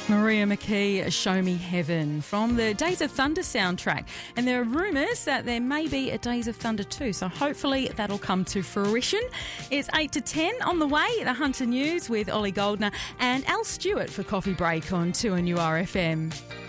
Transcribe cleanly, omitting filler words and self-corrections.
Maria McKee, Show Me Heaven, from the Days of Thunder soundtrack. And there are rumours that there may be a Days of Thunder 2, so hopefully that'll come to fruition. It's 8 to 10 on the way, the Hunter News with Ollie Goldner and Al Stewart for Coffee Break on 2NURFM.